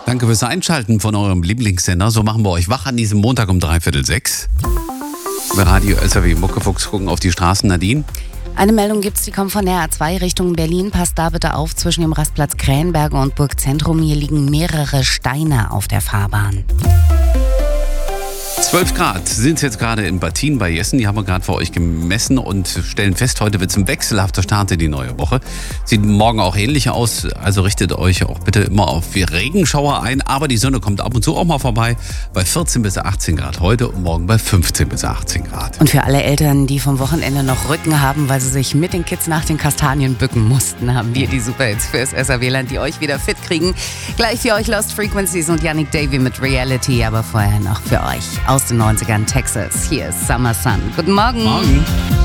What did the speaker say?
Danke fürs Einschalten von eurem Lieblingssender. So machen wir euch wach an diesem Montag um 5:45. Bei Radio LKW Muckefuchs gucken auf die Straßen. Nadine? Eine Meldung gibt's, die kommt von der A2 Richtung Berlin. Passt da bitte auf, zwischen dem Rastplatz Krähenberge und Burgzentrum. Hier liegen mehrere Steine auf der Fahrbahn. 12 Grad sind es jetzt gerade in Battin bei Jessen. Die haben wir gerade für euch gemessen und stellen fest, heute wird es ein wechselhafter Start in die neue Woche. Sieht morgen auch ähnlich aus, also richtet euch auch bitte immer auf Regenschauer ein. Aber die Sonne kommt ab und zu auch mal vorbei bei 14 bis 18 Grad heute und morgen bei 15 bis 18 Grad. Und für alle Eltern, die vom Wochenende noch Rücken haben, weil sie sich mit den Kids nach den Kastanien bücken mussten, haben wir die Superhits fürs SAW-Land, die euch wieder fit kriegen. Gleich für euch Lost Frequencies und Yannick Davy mit Reality, aber vorher noch für euch aus den 90ern Texas. Hier ist Summer Sun. Guten Morgen. Morgen.